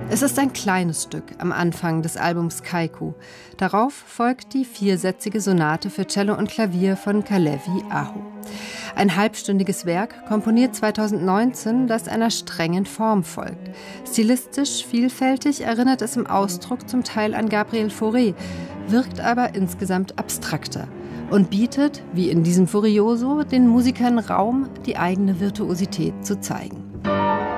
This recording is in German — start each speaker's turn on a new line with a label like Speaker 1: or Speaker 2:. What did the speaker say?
Speaker 1: Es ist ein kleines Stück am Anfang des Albums Kaiku. Darauf folgt die viersätzige Sonate für Cello und Klavier von Kalevi Aho. Ein halbstündiges Werk, komponiert 2019, das einer strengen Form folgt. Stilistisch vielfältig erinnert es im Ausdruck zum Teil an Gabriel Fauré, wirkt aber insgesamt abstrakter und bietet, wie in diesem Furioso, den Musikern Raum, die eigene Virtuosität zu zeigen.